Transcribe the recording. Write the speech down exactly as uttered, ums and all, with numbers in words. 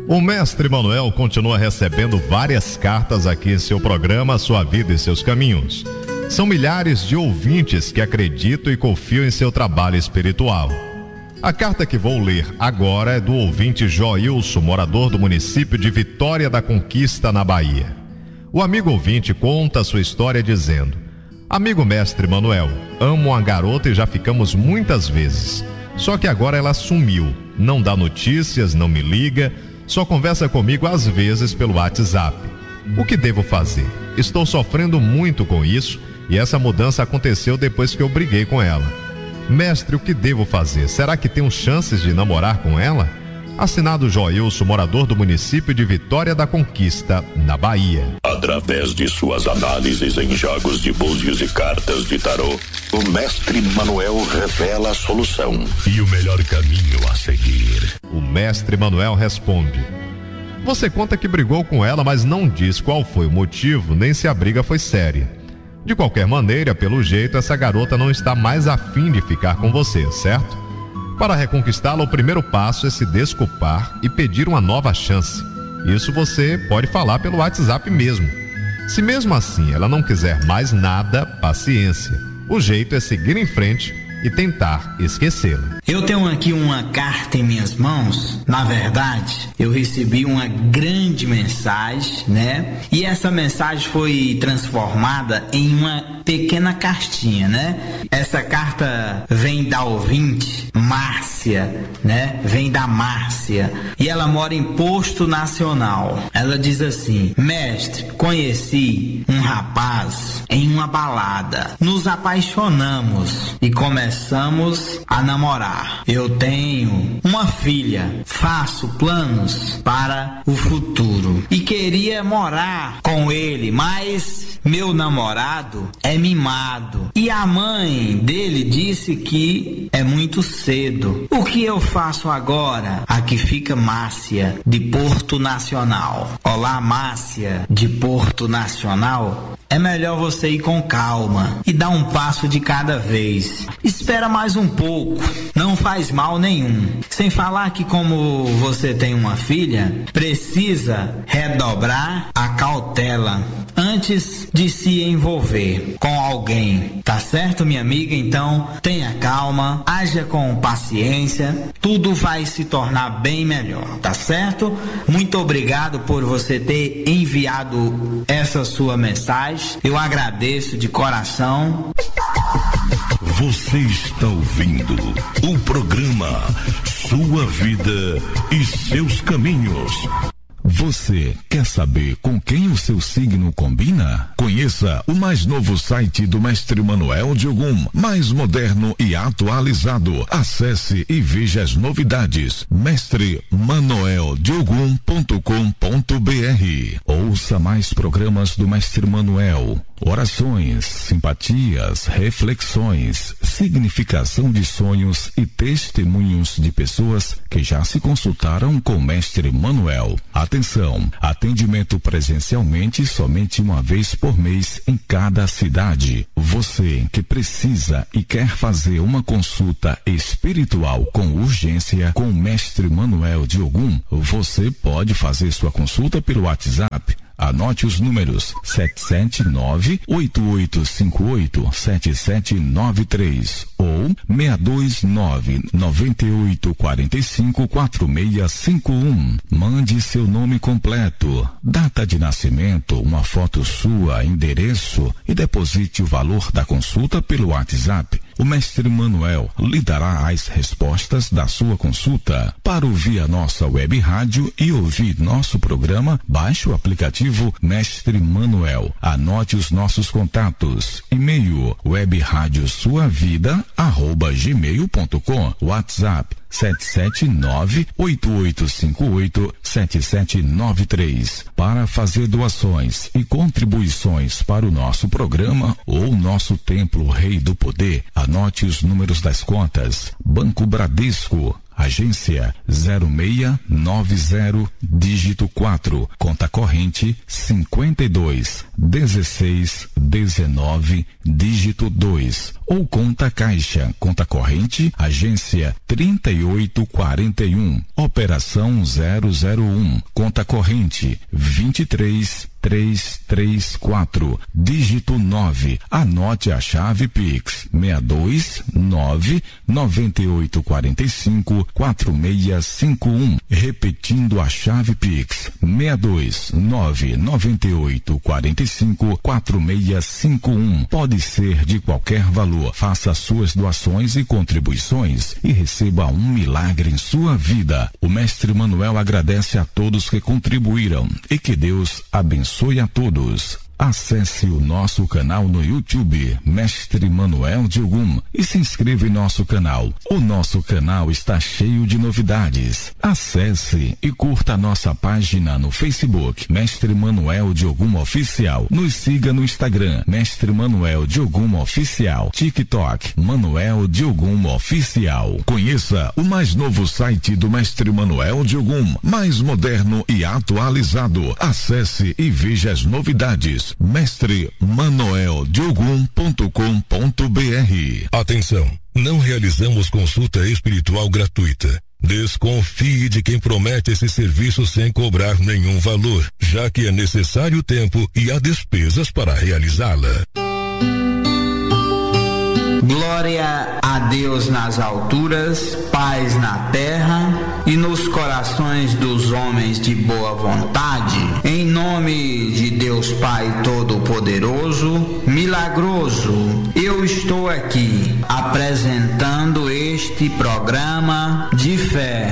O mestre Manuel continua recebendo várias cartas aqui em seu programa Sua Vida e Seus Caminhos. São milhares de ouvintes que acreditam e confiam em seu trabalho espiritual. A carta que vou ler agora é do ouvinte Joilson, morador do município de Vitória da Conquista, na Bahia. O amigo ouvinte conta a sua história dizendo: amigo mestre Manuel, amo uma garota e já ficamos muitas vezes. Só que agora ela sumiu, não dá notícias, não me liga, só conversa comigo às vezes pelo WhatsApp. O que devo fazer? Estou sofrendo muito com isso e essa mudança aconteceu depois que eu briguei com ela. Mestre, o que devo fazer? Será que tenho chances de namorar com ela? Assinado Joilson, morador do município de Vitória da Conquista, na Bahia. Através de suas análises em jogos de búzios e cartas de tarô, o mestre Manuel revela a solução e o melhor caminho a seguir. O mestre Manuel responde: você conta que brigou com ela, mas não diz qual foi o motivo, nem se a briga foi séria. De qualquer maneira, pelo jeito, essa garota não está mais afim de ficar com você, certo? Para reconquistá-la, o primeiro passo é se desculpar e pedir uma nova chance. Isso você pode falar pelo WhatsApp mesmo. Se mesmo assim ela não quiser mais nada, paciência. O jeito é seguir em frente e tentar esquecê-la. Eu tenho aqui uma carta em minhas mãos. Na verdade, eu recebi uma grande mensagem, né? E essa mensagem foi transformada em uma pequena cartinha, né? Essa carta vem da ouvinte Márcia, né? Vem da Márcia. E ela mora em Posto Nacional. Ela diz assim: mestre, conheci um rapaz em uma balada. Nos apaixonamos e começamos a namorar. Eu tenho uma filha, faço planos para o futuro e queria morar com ele, mas meu namorado é mimado e a mãe dele disse que é muito cedo. O que eu faço agora? Aqui fica Márcia, de Porto Nacional. Olá, Márcia, de Porto Nacional. É melhor você ir com calma e dar um passo de cada vez. Espera mais um pouco, não faz mal nenhum. Sem falar que, como você tem uma filha, precisa redobrar a cautela antes de se envolver com alguém. Tá certo, minha amiga? Então, tenha calma, haja com paciência, tudo vai se tornar bem melhor, tá certo? Muito obrigado por você ter enviado essa sua mensagem. Eu agradeço de coração. Você está ouvindo o programa Sua Vida e Seus Caminhos. Você quer saber com quem o seu signo combina? Conheça o mais novo site do mestre Manuel de Ogum, mais moderno e atualizado. Acesse e veja as novidades. mestre manuel de ogum ponto com ponto b r. Ouça mais programas do mestre Manuel. Orações, simpatias, reflexões, significação de sonhos e testemunhos de pessoas que já se consultaram com o mestre Manuel. Atenção, atendimento presencialmente somente uma vez por mês em cada cidade. Você que precisa e quer fazer uma consulta espiritual com urgência com o mestre Manuel de Ogum, você pode fazer sua consulta pelo WhatsApp. Anote os números sete sete nove, oito oito cinco oito, sete sete nove três ou seis dois nove, nove oito quatro cinco, quatro seis cinco um. Mande seu nome completo, data de nascimento, uma foto sua, endereço e deposite o valor da consulta pelo WhatsApp. O mestre Manuel lhe dará as respostas da sua consulta. Para ouvir a nossa web rádio e ouvir nosso programa, baixe o aplicativo Mestre Manuel. Anote os nossos contatos. E-mail web rádio sua vida arroba gmail ponto com. WhatsApp sete sete nove, oito oito cinco oito, sete sete nove três. Para fazer doações e contribuições para o nosso programa ou nosso Templo Rei do Poder, anote os números das contas. Banco Bradesco, agência zero seis nove zero, dígito quatro, conta corrente cinquenta e dois, dezesseis, dezenove, dígito dois, ou conta caixa, conta corrente, agência trinta e oito quarenta e um, operação zero zero um, conta corrente vinte e três, três três quatro, dígito nove. Anote a chave Pix seis dois nove nove oito quatro cinco quatro seis cinco um. Repetindo a chave Pix seis dois nove nove oito quatro cinco quatro seis cinco um. Pode ser de qualquer valor. Faça suas doações e contribuições e receba um milagre em sua vida. O Mestre Manuel agradece a todos que contribuíram e que Deus abençoe a todos. Acesse o nosso canal no YouTube, Mestre Manuel de Ogum, e se inscreva em nosso canal. O nosso canal está cheio de novidades. Acesse e curta a nossa página no Facebook, Mestre Manuel de Ogum Oficial. Nos siga no Instagram, Mestre Manuel de Ogum Oficial. TikTok, Manuel de Ogum Oficial. Conheça o mais novo site do Mestre Manuel de Ogum, mais moderno e atualizado. Acesse e veja as novidades. mestre manuel de ogum ponto com ponto b r. Atenção, não realizamos consulta espiritual gratuita. Desconfie de quem promete esse serviço sem cobrar nenhum valor, já que é necessário tempo e há despesas para realizá-la. Glória a Deus nas alturas, paz na terra e nos corações dos homens de boa vontade. Em nome de Deus Pai Todo-Poderoso, milagroso, eu estou aqui apresentando este programa de fé